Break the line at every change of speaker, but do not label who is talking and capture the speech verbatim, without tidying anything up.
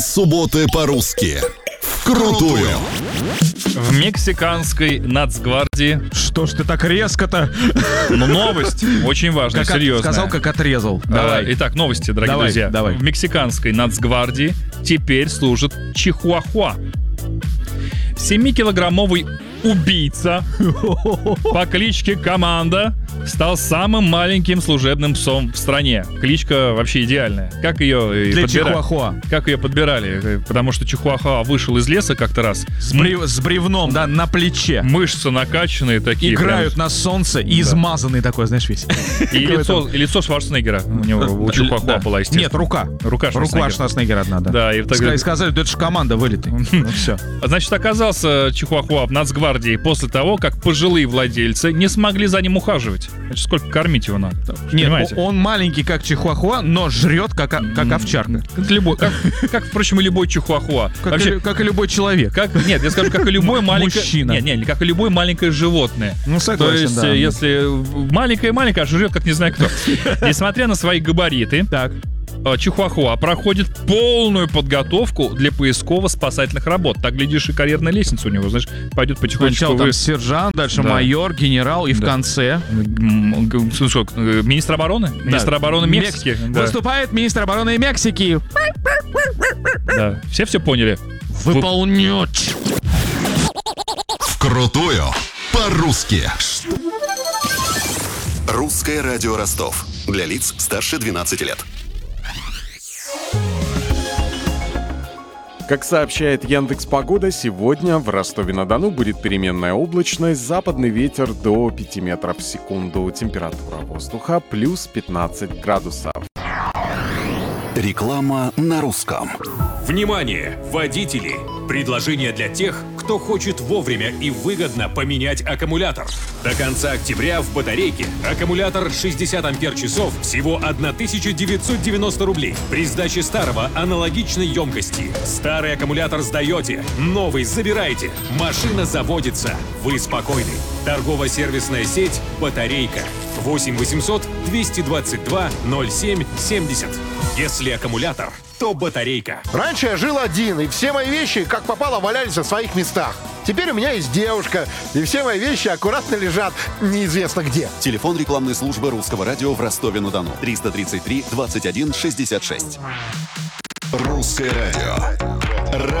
Субботы по-русски. Вкрутую.
В мексиканской нацгвардии...
Что ж ты так резко-то?
Ну, новость очень важная,
Как от-
серьезная.
Сказал, как отрезал.
А,
Давай.
Итак, новости, дорогие
Давай,
друзья.
давай.
В мексиканской нацгвардии теперь служит чихуахуа. Семикилограммовый убийца по кличке Команда стал самым маленьким служебным псом в стране. Кличка вообще идеальная. Как ее и
Для
подбира-
чихуахуа.
Как ее подбирали? Потому что чихуахуа вышел из леса как-то раз.
С, брев- с бревном, да, на плече.
Мышцы накачанные такие.
Играют на солнце и измазанный такой, знаешь, весь.
прям. И лицо, и лицо Шварценеггера. У него у чихуахуа
Да.
была, естественно.
Нет, рука.
Рука
Рука
Шварценеггера.
Шварценеггера одна, да.
Да, и так-
Ска- Сказали, да это же команда вылитый. Ну все.
Значит, оказался чихуахуа в нацгвардии после того, как пожилые владельцы не смогли за ним ухаживать. Значит, сколько кормить его надо?
Нет,
Понимаете?
о- он маленький, как чихуахуа, но жрет, как, о- как овчарка.
Как, любой, как, как, впрочем, и любой чихуахуа.
Как,
Вообще,
и, как и любой человек.
как, нет, я скажу, как и любое маленькое...
Мужчина.
Нет, нет, как и любое маленькое животное.
Ну,
То
согласен,
есть,
да.
э, если маленькое-маленькое, а жрет, как не знаю кто. Несмотря на свои габариты,
Так.
э, чихуахуа проходит полную подготовку для поисково-спасательных работ. Так, глядишь, и карьерная лестница у него, знаешь, пойдет потихонечку.
Сначала там
вы-
сержант, дальше
Да.
майор, генерал и в
Да.
конце...
М, г- что, э, Министр обороны? Министр
Да.
обороны Мексики.
Мекс-
Да,
Выступает министр обороны Мексики.
да. Все все поняли?
Выполнять.
Вкрутую по-русски. Русское радио Ростов. Для лиц старше двенадцати лет.
Как сообщает Яндекс.Погода, сегодня в Ростове-на-Дону будет переменная облачность, западный ветер до пяти метров в секунду, температура воздуха плюс пятнадцать градусов.
Реклама на русском.
Внимание, водители! Предложение для тех, кто хочет вовремя и выгодно поменять аккумулятор. До конца октября в батарейке аккумулятор шестьдесят ампер-часов всего тысяча девятьсот девяносто рублей. При сдаче старого аналогичной емкости. Старый аккумулятор сдаете, новый забираете. Машина заводится. Вы спокойны. Торгово-сервисная сеть «Батарейка». восемь восемьсот двести двадцать два ноль семь семьдесят. Если аккумулятор, то батарейка.
Раньше я жил один, и все мои вещи, как попало, валялись на своих местах. Теперь у меня есть девушка, и все мои вещи аккуратно лежат неизвестно где.
Телефон рекламной службы Русского радио в Ростове-на-Дону. триста тридцать три двадцать один шестьдесят шесть. Русское радио.